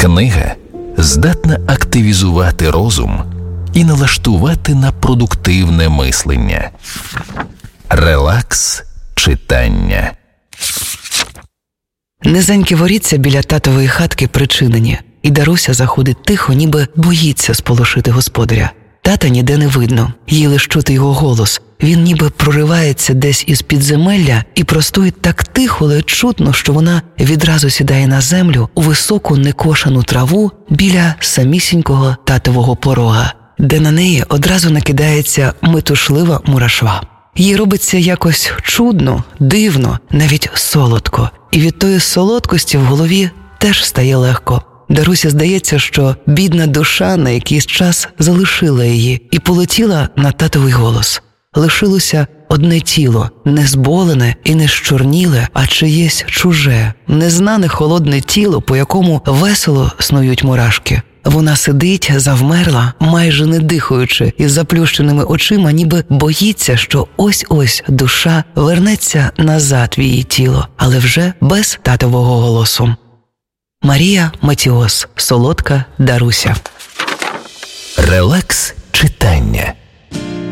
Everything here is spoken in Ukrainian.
Книга здатна активізувати розум і налаштувати на продуктивне мислення. Релакс читання. Низенькі воріття біля татової хатки причинені, і Даруся заходить тихо, ніби боїться сполошити господаря. Тата ніде не видно, їй лиш чути його голос. Він ніби проривається десь із підземелля і простоїть так тихо, ледь чутно, що вона відразу сідає на землю у високу некошену траву біля самісінького татового порога, де на неї одразу накидається метушлива мурашва. Їй робиться якось чудно, дивно, навіть солодко. І від тої солодкості в голові теж стає легко. Дарусі здається, що бідна душа на якийсь час залишила її і полетіла на татовий голос. Лишилося одне тіло, не зболене і не щорніле, а чиєсь чуже, незнане холодне тіло, по якому весело снують мурашки. Вона сидить, завмерла, майже не дихаючи, із заплющеними очима, ніби боїться, що ось-ось душа вернеться назад в її тіло, але вже без татового голосу. Марія Матіос. Солодка Даруся. Релакс читання.